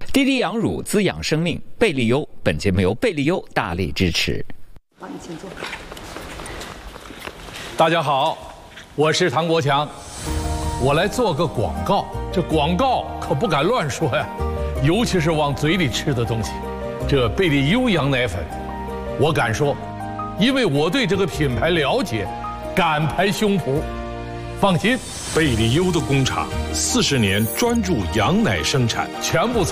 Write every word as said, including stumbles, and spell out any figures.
滴滴羊乳滋养生命，贝利优。本节目由贝利优大力支持。 好，你请坐。 大家好，我是唐国强，我来做个广告。这广告可不敢乱说呀，尤其是往嘴里吃的东西。这贝利优羊奶粉，我敢说，因为我对这个品牌了解，敢拍胸脯。放心， 贝利优的工厂四十年专注羊奶生产， 全部。